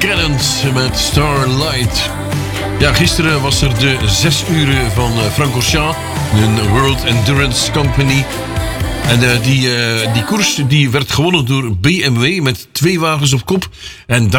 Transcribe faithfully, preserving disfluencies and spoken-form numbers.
Cannons met Starlight. Ja, gisteren was er de zes uren van uh, Francorchamps, een World Endurance Company. En uh, die, uh, die koers die werd gewonnen door B M W met twee wagens op kop. En